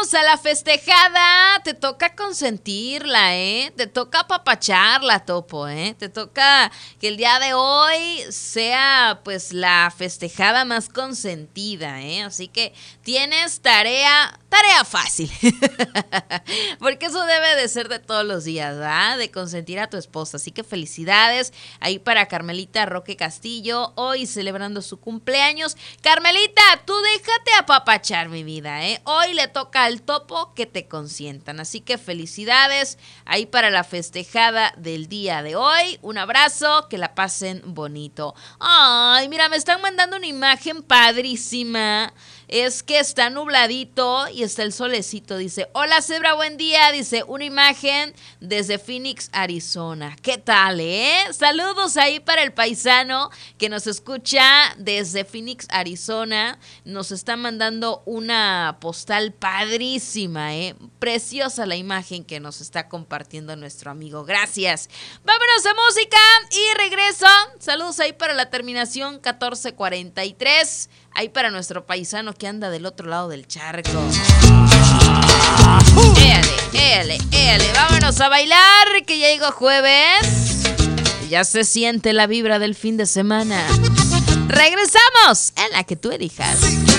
A la festejada, te toca consentirla, te toca apapacharla, Topo, te toca que el día de hoy sea pues la festejada más consentida, así que tienes tarea fácil, porque eso debe de ser de todos los días, ¿verdad? De consentir a tu esposa, así que felicidades ahí para Carmelita Roque Castillo, hoy celebrando su cumpleaños. Carmelita, tú déjate apapachar, mi vida, hoy le toca al Topo que te consientan, así que felicidades ahí para la festejada del día de hoy, un abrazo, que la pasen bonito. Ay, mira, me están mandando una imagen padrísima, es que está nubladito y está el solecito, dice, hola Zebra, buen día, dice, una imagen desde Phoenix, Arizona, ¿qué tal, Saludos ahí para el paisano que nos escucha desde Phoenix, Arizona, nos está mandando una postal padrísima, preciosa la imagen que nos está compartiendo nuestro amigo, gracias. Vámonos a música y regreso, saludos ahí para la terminación 1443, ahí para nuestro paisano que anda del otro lado del charco. Éale, vámonos a bailar, que ya llegó jueves. Ya se siente la vibra del fin de semana. Regresamos en la que tú elijas.